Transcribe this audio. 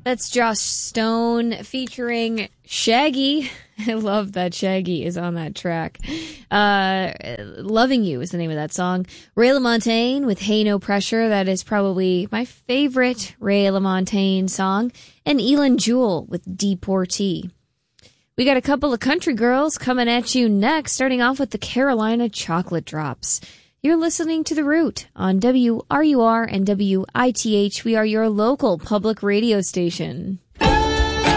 That's Joss Stone featuring Shaggy. I love that Shaggy is on that track. Loving You is the name of that song. Ray LaMontagne with Hey No Pressure. That is probably my favorite Ray LaMontagne song. And Elin Jewel with Deportee. We got a couple of country girls coming at you next, starting off with the Carolina Chocolate Drops. You're listening to The Root on WRUR and WITH. We are your local public radio station.